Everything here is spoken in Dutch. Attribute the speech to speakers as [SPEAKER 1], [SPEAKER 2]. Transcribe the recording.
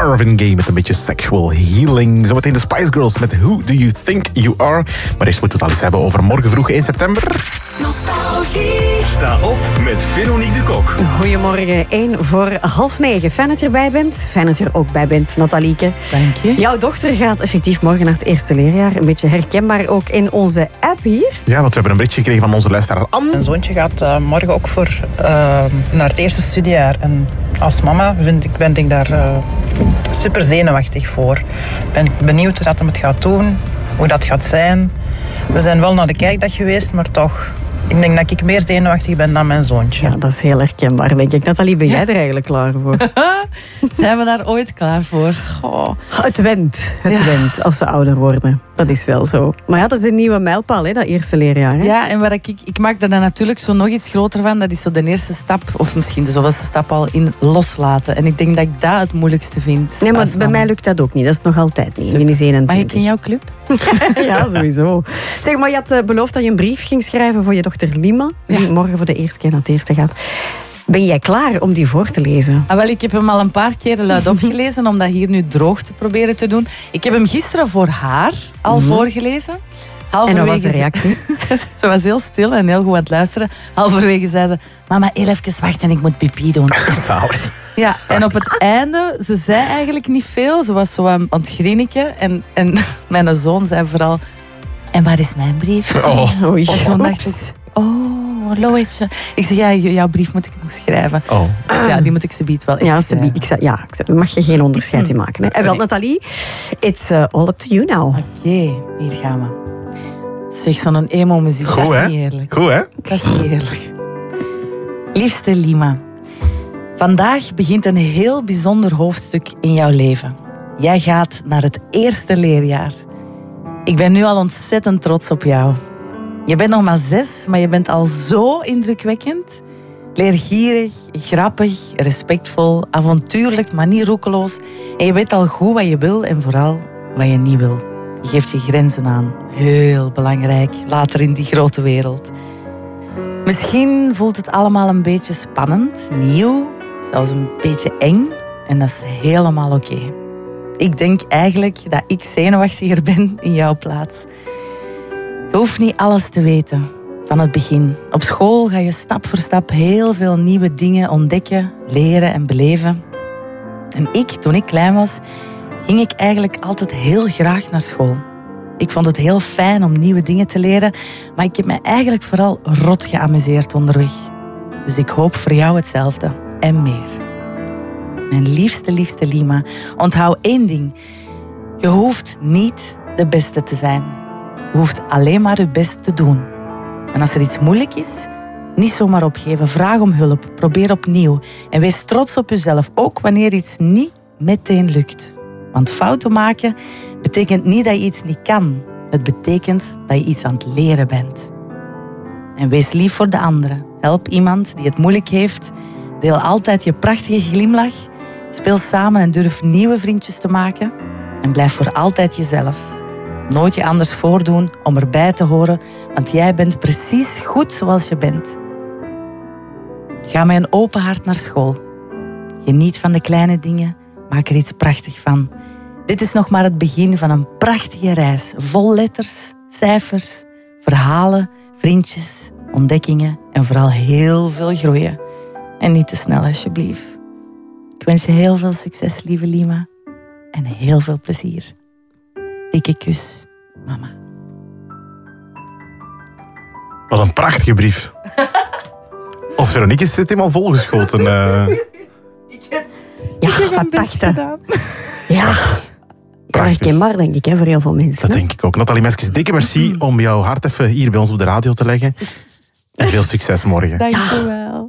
[SPEAKER 1] Marvin Gaye met een beetje sexual healing. Zometeen de Spice Girls met Who Do You Think You Are. Maar eerst moeten we het al eens hebben over morgen vroeg 1 september.
[SPEAKER 2] Nostalgie.
[SPEAKER 3] Sta op met Veronique de Kok.
[SPEAKER 4] Goedemorgen, 8:45. Fijn dat je erbij bent. Fijn dat je er ook bij bent, Natalieke.
[SPEAKER 5] Dank je.
[SPEAKER 4] Jouw dochter gaat effectief morgen naar het eerste leerjaar. Een beetje herkenbaar ook in onze app hier.
[SPEAKER 1] Ja, want we hebben een berichtje gekregen van onze luisteraar Anne.
[SPEAKER 5] Mijn zoontje gaat morgen ook naar het eerste studiejaar. En als mama ben ik daar super zenuwachtig voor. Ben ik benieuwd hoe dat hem het gaat doen, hoe dat gaat zijn. We zijn wel naar de kijkdag geweest, maar toch... Ik denk dat ik meer zenuwachtig ben dan mijn zoontje.
[SPEAKER 4] Ja, dat is heel herkenbaar, denk ik. Nathalie, ben jij er eigenlijk klaar voor?
[SPEAKER 6] Zijn we daar ooit klaar voor? Goh.
[SPEAKER 4] Het went als ze ouder worden. Dat is wel zo. Maar ja, dat is een nieuwe mijlpaal, hè, dat eerste leerjaar. Hè?
[SPEAKER 6] Ja, en waar ik maak er dan natuurlijk zo nog iets groter van. Dat is zo de eerste stap, of misschien de zoveelste stap al, in loslaten. En ik denk dat ik dat het moeilijkste vind.
[SPEAKER 4] Nee, maar bij mij lukt dat ook niet. Dat is nog altijd niet. Die is 21.
[SPEAKER 6] Mag ik in jouw club?
[SPEAKER 4] Ja, sowieso. Zeg maar, je had beloofd dat je een brief ging schrijven voor je dochter Lima, die morgen voor de eerste keer naar het eerste gaat. Ben jij klaar om die voor te lezen?
[SPEAKER 6] Wel, ik heb hem al een paar keer luid opgelezen, om dat hier nu droog te proberen te doen. Ik heb hem gisteren voor haar al voorgelezen.
[SPEAKER 4] En wat was de reactie?
[SPEAKER 6] Ze was heel stil en heel goed aan het luisteren. Halverwege zei ze, mama, heel even wachten, ik moet pipi doen.
[SPEAKER 1] Zalig.
[SPEAKER 6] Ja, en op het einde, ze zei eigenlijk niet veel. Ze was zo aan het grinniken. En mijn zoon zei vooral, en waar is mijn brief?
[SPEAKER 4] Oei.
[SPEAKER 6] En toen dacht ik, Loetje. Ik zeg, ja, jouw brief moet ik nog schrijven.
[SPEAKER 1] Oh.
[SPEAKER 6] Dus ja, die moet ik subiet wel
[SPEAKER 4] Ja,
[SPEAKER 6] schrijven.
[SPEAKER 4] mag je geen onderscheid in maken. Hè? En wel, Nathalie, it's all up to you now.
[SPEAKER 6] Oké, hier gaan we. Zeg, zo'n emo-muziek,
[SPEAKER 1] Goed,
[SPEAKER 6] dat is
[SPEAKER 1] hè?
[SPEAKER 6] niet eerlijk.
[SPEAKER 1] Goed, hè?
[SPEAKER 6] Dat is niet eerlijk. Liefste Lima, vandaag begint een heel bijzonder hoofdstuk in jouw leven. Jij gaat naar het eerste leerjaar. Ik ben nu al ontzettend trots op jou. Je bent nog maar 6, maar je bent al zo indrukwekkend. Leergierig, grappig, respectvol, avontuurlijk, maar niet roekeloos. En je weet al goed wat je wil en vooral wat je niet wil. Je geeft je grenzen aan. Heel belangrijk, later in die grote wereld. Misschien voelt het allemaal een beetje spannend, nieuw, zelfs een beetje eng. En dat is helemaal oké. Ik denk eigenlijk dat ik zenuwachtiger ben in jouw plaats. Je hoeft niet alles te weten van het begin. Op school ga je stap voor stap heel veel nieuwe dingen ontdekken, leren en beleven. En toen ik klein was, ging ik eigenlijk altijd heel graag naar school. Ik vond het heel fijn om nieuwe dingen te leren, maar ik heb me eigenlijk vooral rot geamuseerd onderweg. Dus ik hoop voor jou hetzelfde en meer. Mijn liefste Lima, onthoud 1 ding. Je hoeft niet de beste te zijn. Je hoeft alleen maar je best te doen. En als er iets moeilijk is, niet zomaar opgeven. Vraag om hulp, probeer opnieuw. En wees trots op jezelf, ook wanneer iets niet meteen lukt. Want fouten maken betekent niet dat je iets niet kan. Het betekent dat je iets aan het leren bent. En wees lief voor de anderen. Help iemand die het moeilijk heeft. Deel altijd je prachtige glimlach. Speel samen en durf nieuwe vriendjes te maken. En blijf voor altijd jezelf. Nooit je anders voordoen om erbij te horen, want jij bent precies goed zoals je bent. Ga met een open hart naar school. Geniet van de kleine dingen, maak er iets prachtigs van. Dit is nog maar het begin van een prachtige reis, vol letters, cijfers, verhalen, vriendjes, ontdekkingen en vooral heel veel groeien. En niet te snel alsjeblieft. Ik wens je heel veel succes, lieve Lima, en heel veel plezier. Dikke kus, mama.
[SPEAKER 1] Wat een prachtige brief. Ons Veronique zit helemaal volgeschoten.
[SPEAKER 4] Ja, fantastisch. Ja,
[SPEAKER 1] Prachtig.
[SPEAKER 4] herkenbaar, denk ik, hè, voor heel veel mensen.
[SPEAKER 1] Dat denk ik ook. Nathalie Meskes, dikke merci om jouw hart even hier bij ons op de radio te leggen. En veel succes morgen.
[SPEAKER 6] Dank je wel.